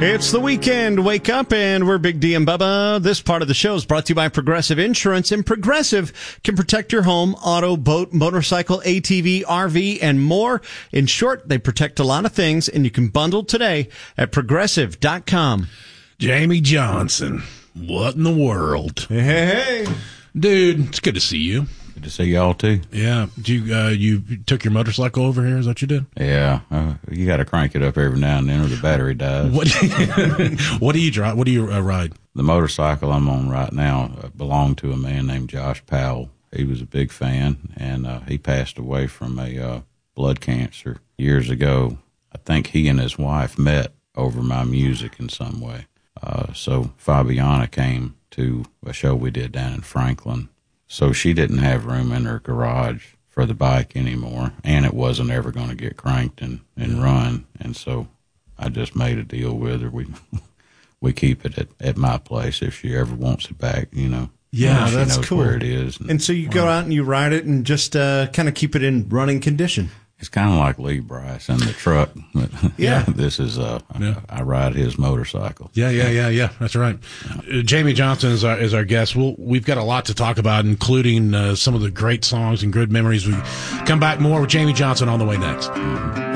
It's the weekend. Wake up, and we're Big D and Bubba. This part of the show is brought to you by Progressive Insurance, and Progressive can protect your home, auto, boat, motorcycle, ATV, RV, and more. In short, they protect a lot of things, and you can bundle today at Progressive.com. Jamie Johnson, what in the world? Hey. Dude, it's good to see you. Good to see y'all too. Yeah. You took your motorcycle over here? Is that what you did? Yeah. You got to crank it up every now and then or the battery dies. What do you drive? What do you ride? The motorcycle I'm on right now belonged to a man named Josh Powell. He was a big fan, and he passed away from a blood cancer years ago. I think he and his wife met over my music in some way. So Fabiana came to a show we did down in Franklin. So she didn't have room in her garage for the bike anymore, and it wasn't ever going to get cranked and run. And so I just made a deal with her. We keep it at my place if she ever wants it back, you know. Yeah, she that's knows cool. where it is. And so you go out and you ride it and just kind of keep it in running condition. It's kind of like Lee Bryce in the truck. Yeah. This is, I ride his motorcycle. Yeah. That's right. Jamie Johnson is our guest. We've got a lot to talk about, including some of the great songs and good memories. We come back more with Jamie Johnson on the way next.